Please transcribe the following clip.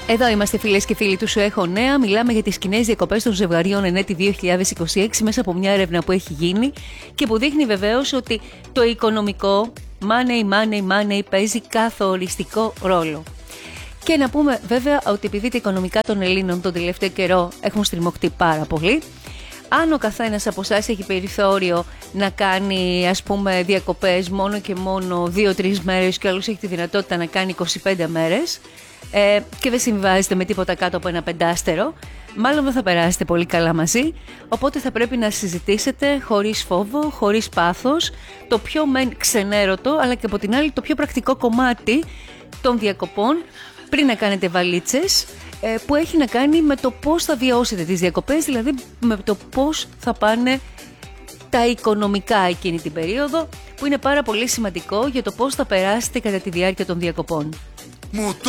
Εδώ είμαστε, φίλες και φίλοι του Σου Έχω Νέα. Μιλάμε για τις κοινές διακοπές των ζευγαριών εν έτη 2026 μέσα από μια έρευνα που έχει γίνει και που δείχνει βεβαίως ότι το οικονομικό money παίζει καθοριστικό ρόλο. Και να πούμε βέβαια ότι επειδή τα οικονομικά των Ελλήνων τον τελευταίο καιρό έχουν στριμωχτεί πάρα πολύ, αν ο καθένας από εσάς έχει περιθώριο να κάνει ας πούμε διακοπές μόνο και μόνο 2-3 μέρες και άλλος έχει τη δυνατότητα να κάνει 25 μέρες και δεν συμβιβάζεται με τίποτα κάτω από ένα πεντάστερο, μάλλον δεν θα περάσετε πολύ καλά μαζί, οπότε θα πρέπει να συζητήσετε χωρίς φόβο, χωρίς πάθος, το πιο ξενέρωτο αλλά και από την άλλη το πιο πρακτικό κομμάτι των διακοπών πριν να κάνετε βαλίτσες, που έχει να κάνει με το πώς θα βιώσετε τις διακοπές, δηλαδή με το πώς θα πάνε τα οικονομικά εκείνη την περίοδο, που είναι πάρα πολύ σημαντικό για το πώς θα περάσετε κατά τη διάρκεια των διακοπών. Μου το